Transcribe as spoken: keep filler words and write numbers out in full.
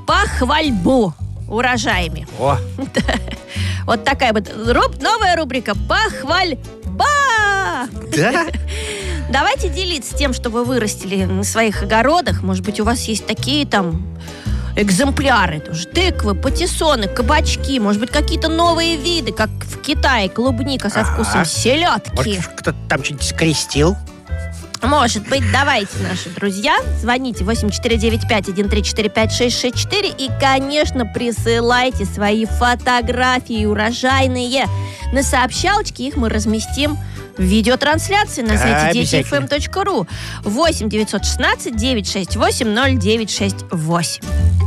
похвальбу урожаями. О, Вот такая вот руб- новая рубрика «Похвальба». да? Давайте делиться тем, что вы вырастили на своих огородах. Может быть, у вас есть такие там экземпляры тоже. Тыквы, патиссоны, кабачки. Может быть, какие-то новые виды, как в Китае клубника со вкусом Ага. селедки. Может, кто-то там что-нибудь скрестил? Может быть, давайте, наши друзья, звоните восемь четыре девять пять один три четыре пять шесть шесть четыре и, конечно, присылайте свои фотографии урожайные на сообщалочки. Их мы разместим в видеотрансляции на сайте дети эф эм точка ру восемь девятьсот шестнадцать девятьсот шестьдесят восемь ноль девять шесть восемь.